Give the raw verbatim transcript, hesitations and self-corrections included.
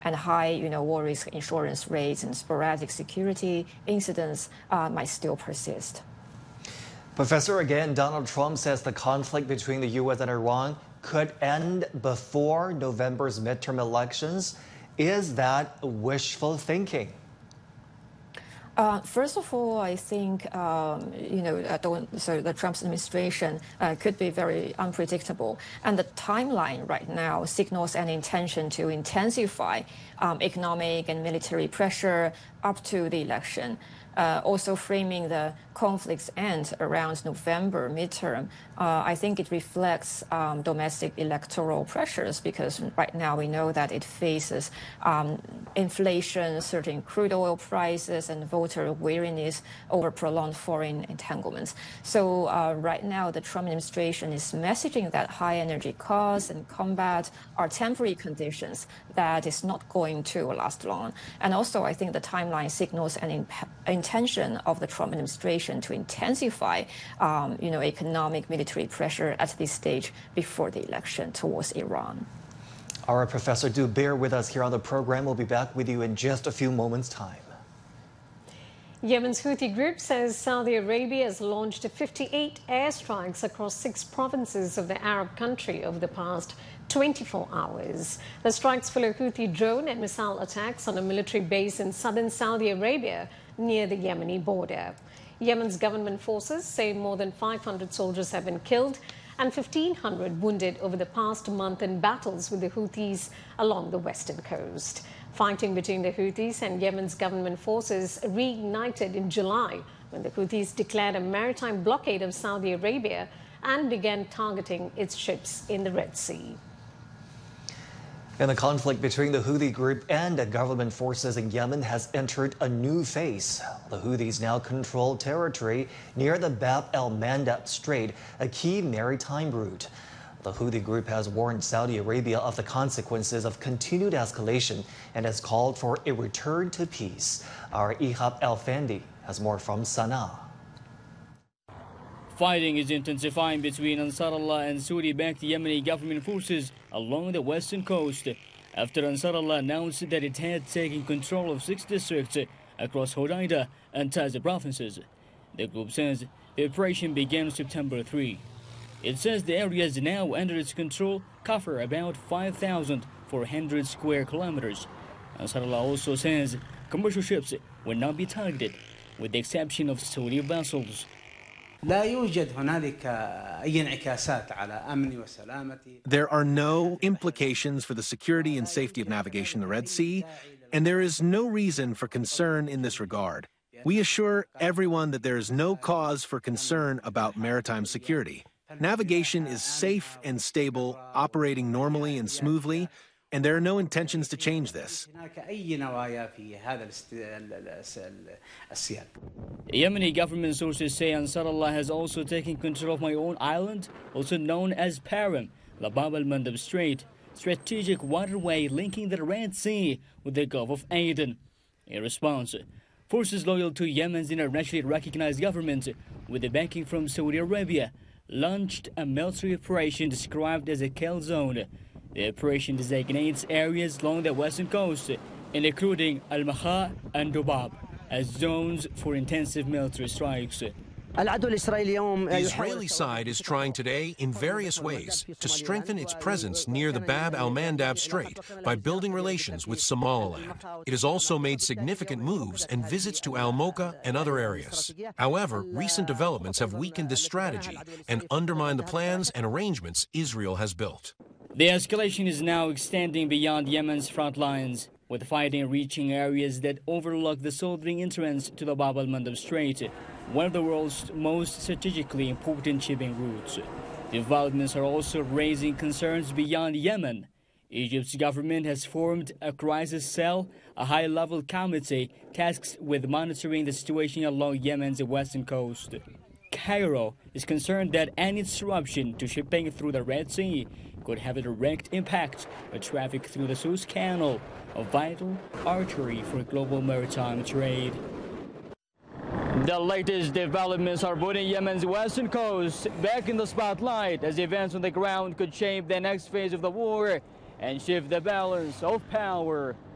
and high, you know, war risk insurance rates and sporadic security incidents uh, might still persist. Professor, again, Donald Trump says the conflict between the U S and Iran could end before November's midterm elections. Is that wishful thinking? Uh, first of all, I think um, you know uh, don't, so the Trump administration uh, could be very unpredictable, and the timeline right now signals an intention to intensify um, economic and military pressure up to the election. Uh, also framing the conflict's end around November midterm, uh, I think it reflects um, domestic electoral pressures, because right now we know that it faces um, inflation, certain crude oil prices, and voter weariness over prolonged foreign entanglements. So uh, right now the Trump administration is messaging that high energy costs and combat are temporary conditions that is not going to last long. And also I think the timeline signals an imp- intention of the Trump administration to intensify, um, you know, economic military pressure at this stage before the election towards Iran. All right, Professor, do bear with us here on the program. We'll be back with you in just a few moments' time. Yemen's Houthi group says Saudi Arabia has launched fifty-eight airstrikes across six provinces of the Arab country over the past twenty-four hours. The strikes follow Houthi drone and missile attacks on a military base in southern Saudi Arabia near the Yemeni border. Yemen's government forces say more than five hundred soldiers have been killed and fifteen hundred wounded over the past month in battles with the Houthis along the western coast. Fighting between the Houthis and Yemen's government forces reignited in July when the Houthis declared a maritime blockade of Saudi Arabia and began targeting its ships in the Red Sea. And the conflict between the Houthi group and the government forces in Yemen has entered a new phase. The Houthis now control territory near the Bab el-Mandab Strait, a key maritime route. The Houthi group has warned Saudi Arabia of the consequences of continued escalation and has called for a return to peace. Our Ihab El-Fandi has more from Sana'a. Fighting is intensifying between Ansarallah and Saudi-backed Yemeni government forces along the western coast after Ansarallah announced that it had taken control of six districts across Hodeida and Taiz provinces. The group says the operation began September third. It says the areas now under its control cover about five thousand four hundred square kilometers. Ansarallah also says commercial ships will not be targeted, with the exception of Saudi vessels. There are no implications for the security and safety of navigation in the Red Sea, and there is no reason for concern in this regard. We assure everyone that there is no cause for concern about maritime security. Navigation is safe and stable, operating normally and smoothly, and there are no intentions to change this. Yemeni government sources say Ansarallah has also taken control of my own island, also known as Param, the Bab el-Mandab Strait, strategic waterway linking the Red Sea with the Gulf of Aden. In response, forces loyal to Yemen's internationally recognized government, with the backing from Saudi Arabia, launched a military operation described as a kill zone. The operation designates areas along the western coast, including Al-Makha and Dubab, as zones for intensive military strikes. The Israeli side is trying today in various ways to strengthen its presence near the Bab el-Mandab Strait by building relations with Somaliland. It has also made significant moves and visits to Al-Moka and other areas. However, recent developments have weakened this strategy and undermined the plans and arrangements Israel has built. The escalation is now extending beyond Yemen's front lines, with fighting reaching areas that overlook the southern entrance to the Bab el-Mandab Strait, one of the world's most strategically important shipping routes. Developments are also raising concerns beyond Yemen. Egypt's government has formed a crisis cell, a high-level committee tasked with monitoring the situation along Yemen's western coast. Cairo is concerned that any disruption to shipping through the Red Sea could have a direct impact on traffic through the Suez Canal, a vital artery for global maritime trade. The latest developments are putting Yemen's western coast back in the spotlight as events on the ground could shape the next phase of the war and shift the balance of power.